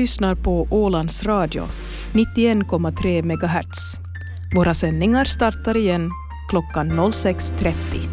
lyssnar på Ålands Radio, 91,3 MHz. Våra sändningar startar igen klockan 06.30.